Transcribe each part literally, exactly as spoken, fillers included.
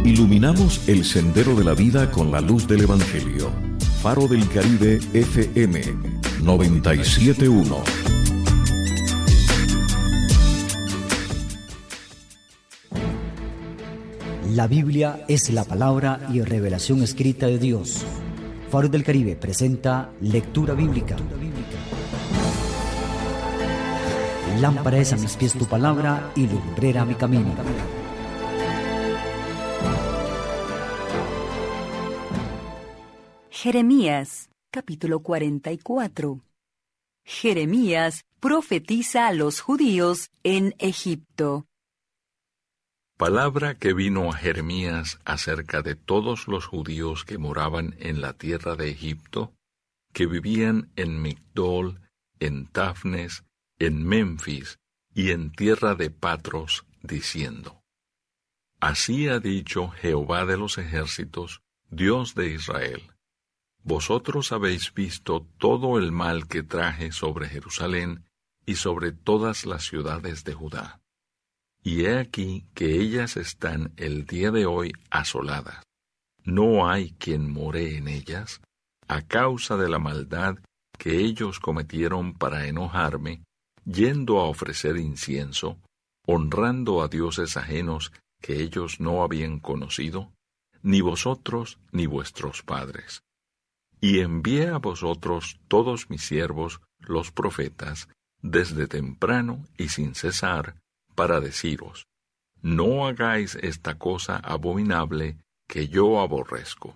Iluminamos el sendero de la vida con la luz del Evangelio. Faro del Caribe F M noventa y siete punto uno. La Biblia es la palabra y revelación escrita de Dios. Faro del Caribe presenta Lectura Bíblica. Lámpara es a mis pies tu palabra y lumbrera mi camino. Jeremías, capítulo cuarenta y cuatro. Jeremías profetiza a los judíos en Egipto. Palabra que vino a Jeremías acerca de todos los judíos que moraban en la tierra de Egipto, que vivían en Migdol, en Tafnes, en Memphis y en tierra de Patros, diciendo: Así ha dicho Jehová de los ejércitos, Dios de Israel: Vosotros habéis visto todo el mal que traje sobre Jerusalén y sobre todas las ciudades de Judá. Y he aquí que ellas están el día de hoy asoladas. No hay quien more en ellas, a causa de la maldad que ellos cometieron para enojarme, yendo a ofrecer incienso, honrando a dioses ajenos que ellos no habían conocido, ni vosotros ni vuestros padres. Y envié a vosotros todos mis siervos, los profetas, desde temprano y sin cesar, para deciros: no hagáis esta cosa abominable que yo aborrezco.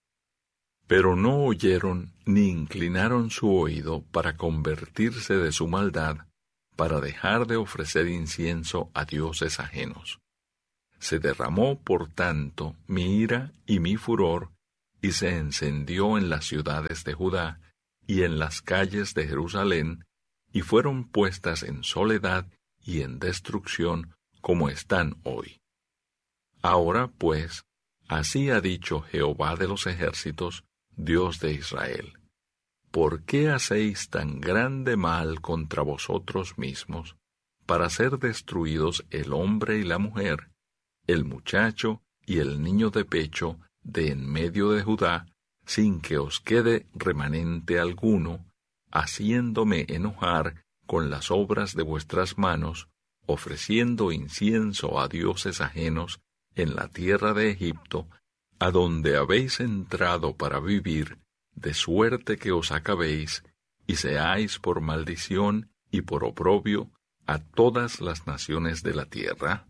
Pero no oyeron ni inclinaron su oído para convertirse de su maldad, para dejar de ofrecer incienso a dioses ajenos. Se derramó, por tanto, mi ira y mi furor, y se encendió en las ciudades de Judá y en las calles de Jerusalén, y fueron puestas en soledad y en destrucción como están hoy. Ahora, pues, así ha dicho Jehová de los ejércitos, Dios de Israel: ¿por qué hacéis tan grande mal contra vosotros mismos, para ser destruidos el hombre y la mujer, el muchacho y el niño de pecho de en medio de Judá, sin que os quede remanente alguno, haciéndome enojar con las obras de vuestras manos, ofreciendo incienso a dioses ajenos en la tierra de Egipto, a donde habéis entrado para vivir, de suerte que os acabéis, y seáis por maldición y por oprobio a todas las naciones de la tierra?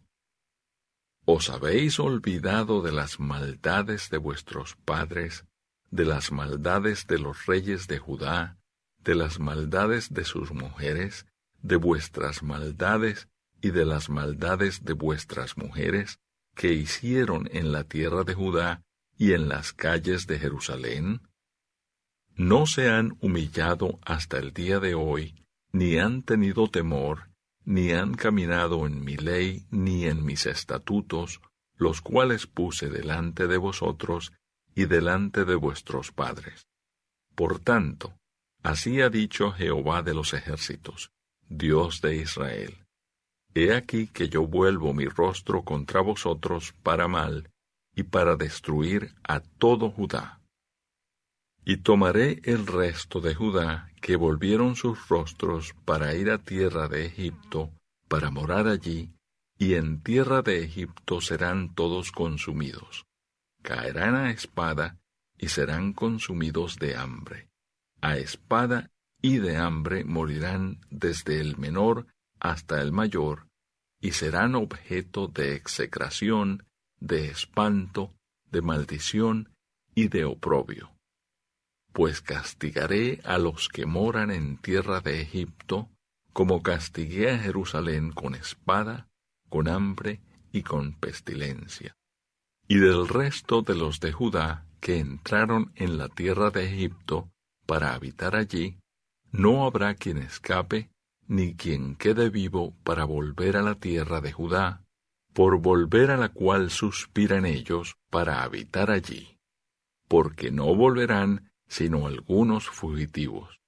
¿Os habéis olvidado de las maldades de vuestros padres, de las maldades de los reyes de Judá, de las maldades de sus mujeres, de vuestras maldades y de las maldades de vuestras mujeres, que hicieron en la tierra de Judá y en las calles de Jerusalén? ¿No se han humillado hasta el día de hoy, ni han tenido temor, ni han caminado en mi ley ni en mis estatutos, los cuales puse delante de vosotros y delante de vuestros padres? Por tanto, así ha dicho Jehová de los ejércitos, Dios de Israel: He aquí que yo vuelvo mi rostro contra vosotros para mal, y para destruir a todo Judá. Y tomaré el resto de Judá, que volvieron sus rostros para ir a tierra de Egipto, para morar allí, y en tierra de Egipto serán todos consumidos. Caerán a espada, y serán consumidos de hambre. A espada y de hambre morirán desde el menor hasta el mayor, y serán objeto de execración, de espanto, de maldición y de oprobio. Pues castigaré a los que moran en tierra de Egipto, como castigué a Jerusalén con espada, con hambre y con pestilencia. Y del resto de los de Judá que entraron en la tierra de Egipto para habitar allí, no habrá quien escape, ni quien quede vivo para volver a la tierra de Judá, por volver a la cual suspiran ellos para habitar allí, porque no volverán sino algunos fugitivos.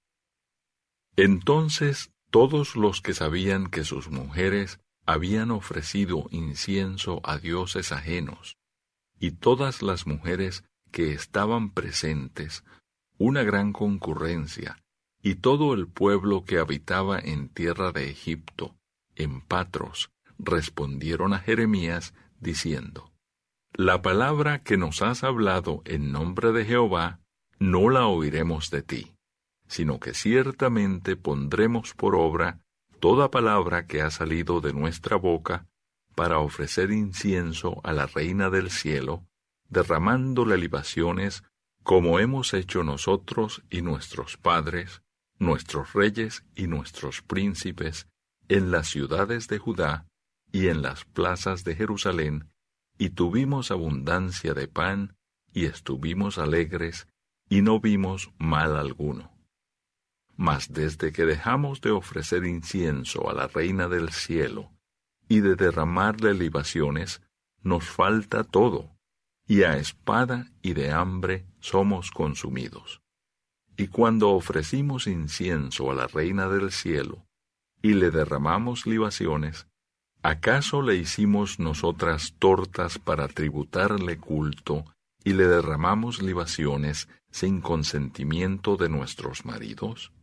Entonces todos los que sabían que sus mujeres habían ofrecido incienso a dioses ajenos, y todas las mujeres que estaban presentes, una gran concurrencia, y todo el pueblo que habitaba en tierra de Egipto, en Patros, respondieron a Jeremías, diciendo: La palabra que nos has hablado en nombre de Jehová, no la oiremos de ti, sino que ciertamente pondremos por obra toda palabra que ha salido de nuestra boca, para ofrecer incienso a la Reina del cielo, derramándole libaciones, como hemos hecho nosotros y nuestros padres, nuestros reyes y nuestros príncipes, en las ciudades de Judá y en las plazas de Jerusalén, y tuvimos abundancia de pan, y estuvimos alegres, y no vimos mal alguno. Mas desde que dejamos de ofrecer incienso a la Reina del cielo, y de derramarle libaciones, nos falta todo, y a espada y de hambre somos consumidos. Y cuando ofrecimos incienso a la Reina del cielo, y le derramamos libaciones, ¿acaso le hicimos nosotras tortas para tributarle culto, y le derramamos libaciones sin consentimiento de nuestros maridos?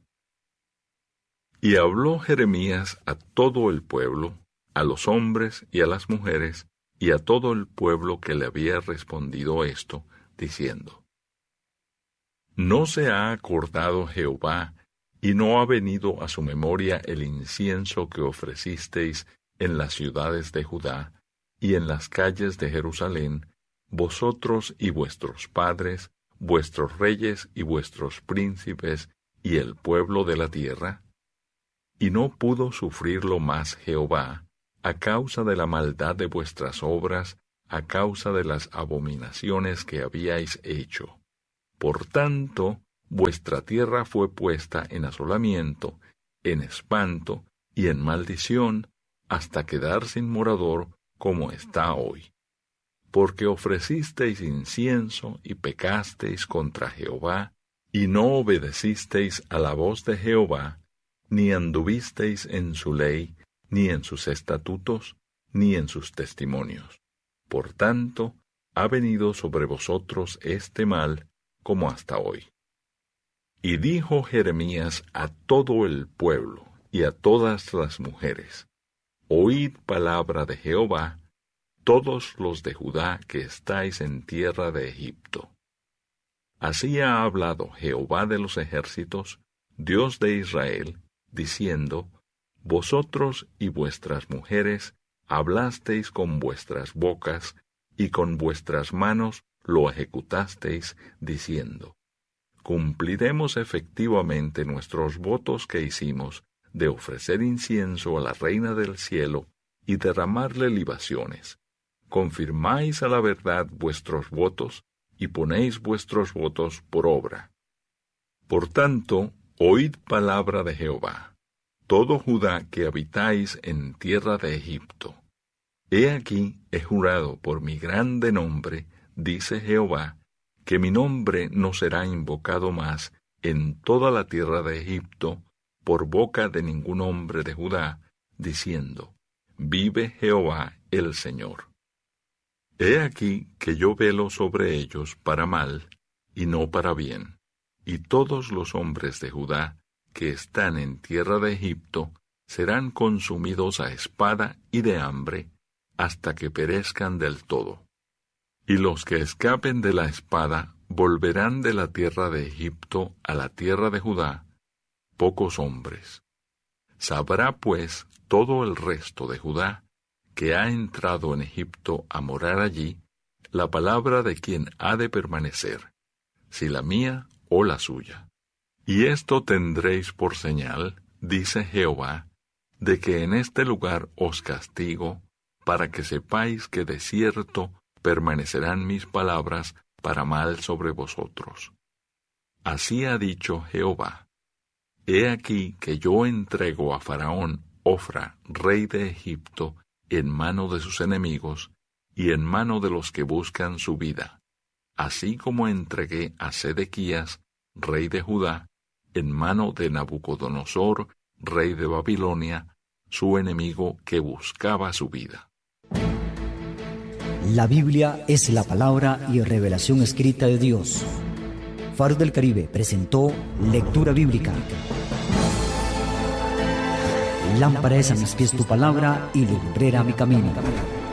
Y habló Jeremías a todo el pueblo, a los hombres y a las mujeres, y a todo el pueblo que le había respondido esto, diciendo: ¿No se ha acordado Jehová, y no ha venido a su memoria el incienso que ofrecisteis en las ciudades de Judá, y en las calles de Jerusalén, vosotros y vuestros padres, vuestros reyes y vuestros príncipes, y el pueblo de la tierra? Y no pudo sufrirlo más Jehová, a causa de la maldad de vuestras obras, a causa de las abominaciones que habíais hecho. Por tanto, vuestra tierra fue puesta en asolamiento, en espanto y en maldición, hasta quedar sin morador, como está hoy. Porque ofrecisteis incienso y pecasteis contra Jehová, y no obedecisteis a la voz de Jehová, ni anduvisteis en su ley, ni en sus estatutos, ni en sus testimonios. Por tanto, ha venido sobre vosotros este mal, como hasta hoy. Y dijo Jeremías a todo el pueblo, y a todas las mujeres: Oíd palabra de Jehová, todos los de Judá que estáis en tierra de Egipto. Así ha hablado Jehová de los ejércitos, Dios de Israel, diciendo: Vosotros y vuestras mujeres hablasteis con vuestras bocas, y con vuestras manos lo ejecutasteis, diciendo: Cumpliremos efectivamente nuestros votos que hicimos, de ofrecer incienso a la Reina del cielo, y derramarle libaciones. Confirmáis a la verdad vuestros votos, y ponéis vuestros votos por obra. Por tanto, oíd palabra de Jehová, todo Judá que habitáis en tierra de Egipto. He aquí he jurado por mi grande nombre, dice Jehová, que mi nombre no será invocado más en toda la tierra de Egipto por boca de ningún hombre de Judá, diciendo: Vive Jehová el Señor. He aquí que yo velo sobre ellos para mal, y no para bien, y todos los hombres de Judá que están en tierra de Egipto serán consumidos a espada y de hambre, hasta que perezcan del todo. Y los que escapen de la espada volverán de la tierra de Egipto a la tierra de Judá, pocos hombres. Sabrá pues todo el resto de Judá, que ha entrado en Egipto a morar allí, la palabra de quien ha de permanecer, si la mía o la suya. Y esto tendréis por señal, dice Jehová, de que en este lugar os castigo, para que sepáis que de cierto permanecerán mis palabras para mal sobre vosotros. Así ha dicho Jehová: He aquí que yo entrego a Faraón Ofra, rey de Egipto, en mano de sus enemigos, y en mano de los que buscan su vida, así como entregué a Sedequías, rey de Judá, en mano de Nabucodonosor, rey de Babilonia, su enemigo que buscaba su vida. La Biblia es la palabra y revelación escrita de Dios. Faro del Caribe presentó Lectura Bíblica. Lámpara es a mis pies tu palabra y lumbrera a mi camino.